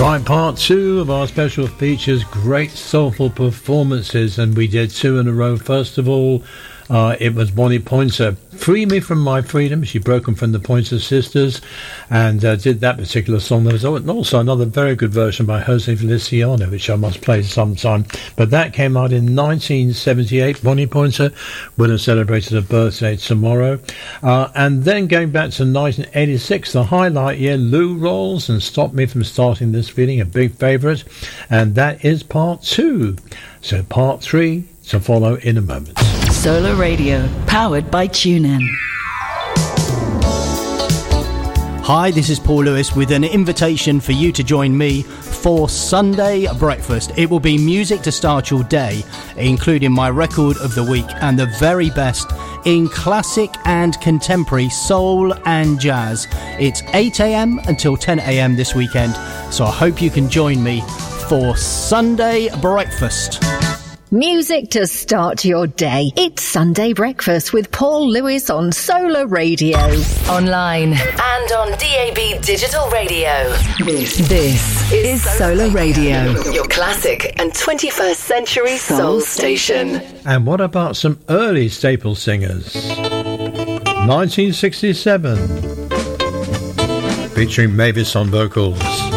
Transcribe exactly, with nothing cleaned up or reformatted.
Right, part two of our special features, great soulful performances, and we did two in a row. First of all, uh, it was Bonnie Pointer, Free Me From My Freedom. She broke them from the Pointer Sisters and uh, did that particular song. There was also another very good version by Jose Feliciano, which I must play sometime. But that came out in nineteen seventy-eight. Bonnie Pointer would have celebrated her birthday tomorrow. Uh, and then going back to nineteen eighty-six, the highlight year, Lou Rawls and Stop Me From Starting This Feeling, a big favourite. And that is part two. So part three to follow in a moment. Solar Radio, powered by TuneIn. Hi, this is Paul Lewis with an invitation for you to join me for Sunday Breakfast. It will be music to start your day, including my record of the week and the very best in classic and contemporary soul and jazz. It's eight a.m. until ten a.m. this weekend, so I hope you can join me for Sunday Breakfast. Music to start your day. It's Sunday Breakfast with Paul Lewis on Solar Radio. Online and on D A B Digital Radio. This, this is Solar Radio, your classic and twenty-first century soul, soul station. And what about some early staple singers? nineteen sixty-seven, featuring Mavis on vocals.